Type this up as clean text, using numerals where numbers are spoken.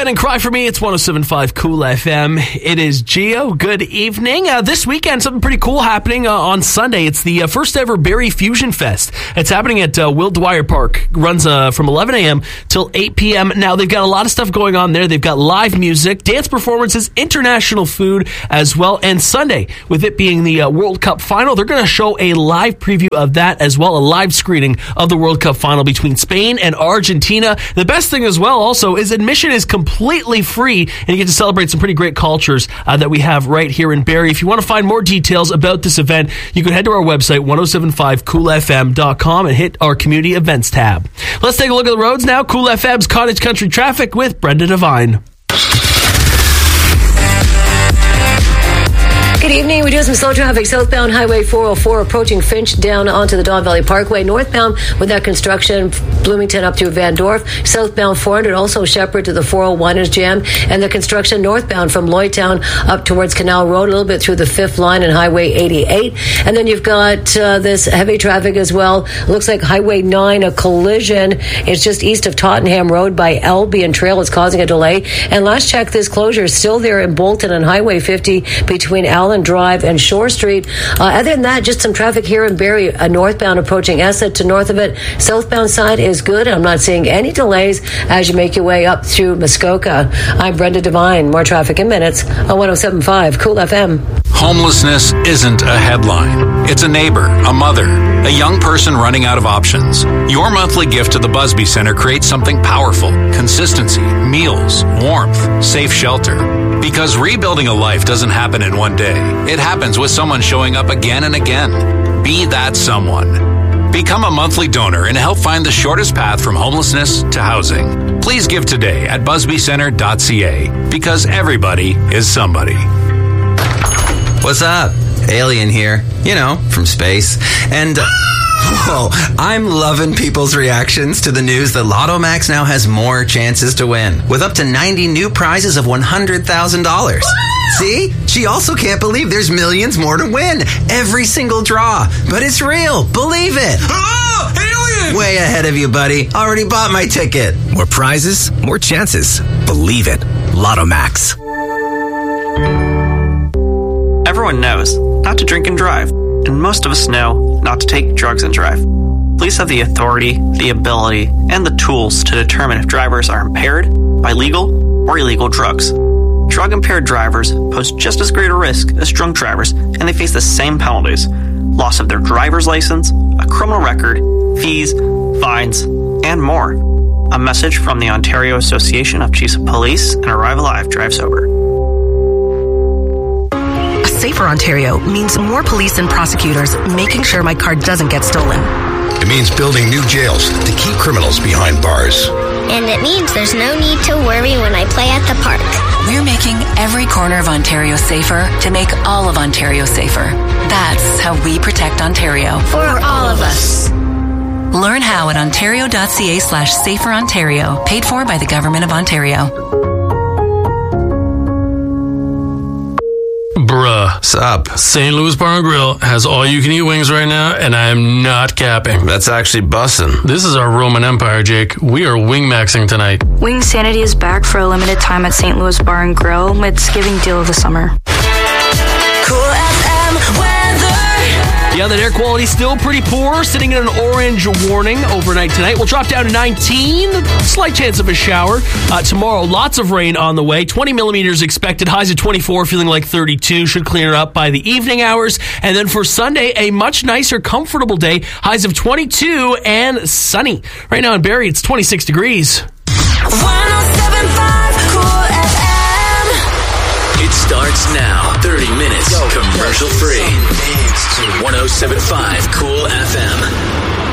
Ben and Cry For Me. It's 107.5 Cool FM. It is Gio. Good evening. This weekend, something pretty cool happening on Sunday. It's the first ever Barrie Fusion Fest. It's happening at Will Dwyer Park. Runs from 11 a.m. till 8 p.m. Now, they've got a lot of stuff going on there. They've got live music, dance performances, international food as well. And Sunday, with it being the World Cup final, they're going to show a live preview of that as well, a live screening of the World Cup final between Spain and Argentina. The best thing as well also is admission is completely free, and you get to celebrate some pretty great cultures that we have right here in Barrie. If you want to find more details about this event, you can head to our website, 1075coolfm.com, and hit our community events tab. Let's take a look at the roads now. Cool FM's Cottage Country traffic with Brenda Devine. Good evening. We do have some slow traffic southbound Highway 404 approaching Finch down onto the Don Valley Parkway. Northbound with that construction, Bloomington up through Van Dorf. Southbound 400, also Shepherd to the 401 is jammed. And the construction northbound from Lloydtown up towards Canal Road, a little bit through the 5th line and Highway 88. And then you've got this heavy traffic as well. Looks like Highway 9, a collision. It's just east of Tottenham Road by Albion Trail. It's causing a delay. And last check, this closure is still there in Bolton on Highway 50 between Allen Drive and Shore Street. Other than that, just some traffic here in Barrie, northbound approaching Esset to north of it. Southbound side is good. I'm not seeing any delays as you make your way up through Muskoka. I'm Brenda Devine. More traffic in minutes on 107.5 Cool FM. Homelessness isn't a headline. It's a neighbor, a mother, a young person running out of options. Your monthly gift to the Busby Center creates something powerful: consistency, meals, warmth, safe shelter. Because rebuilding a life doesn't happen in one day. It happens with someone showing up again and again. Be that someone. Become a monthly donor and help find the shortest path from homelessness to housing. Please give today at busbycenter.ca, because everybody is somebody. What's up? Alien here. You know, from space. And... whoa, I'm loving people's reactions to the news that Lotto Max now has more chances to win, with up to 90 new prizes of $100,000. See? She also can't believe there's millions more to win. Every single draw. But it's real. Believe it. Oh, alien! Way ahead of you, buddy. Already bought my ticket. More prizes, more chances. Believe it. Lotto Max. Everyone knows not to drink and drive, and most of us know not to take drugs and drive. Police have the authority, the ability, and the tools to determine if drivers are impaired by legal or illegal drugs. Drug-impaired drivers pose just as great a risk as drunk drivers, and they face the same penalties: loss of their driver's license, a criminal record, fees, fines, and more. A message from the Ontario Association of Chiefs of Police and Arrive Alive Drive Sober. Safer Ontario means more police and prosecutors making sure my car doesn't get stolen. It means building new jails to keep criminals behind bars. And it means there's no need to worry when I play at the park. We're making every corner of Ontario safer to make all of Ontario safer. That's how we protect Ontario. For all of us. Learn how at ontario.ca/saferontario. Paid for by the Government of Ontario. Bruh. What's up? St. Louis Bar and Grill has all-you-can-eat wings right now, and I am not capping. That's actually bussin'. This is our Roman Empire, Jake. We are wing-maxing tonight. Wing Sanity is back for a limited time at St. Louis Bar and Grill. It's giving deal of the summer. Cool FM weather. Yeah, that air quality still pretty poor, sitting in an orange warning overnight tonight. We'll drop down to 19, slight chance of a shower. Tomorrow, lots of rain on the way. 20 millimeters expected, highs of 24, feeling like 32. Should clear up by the evening hours. And then for Sunday, a much nicer, comfortable day. Highs of 22 and sunny. Right now in Barrie, it's 26 degrees. 107.5 Cool FM. It starts now. 30 minutes commercial free. 107.5 Cool FM.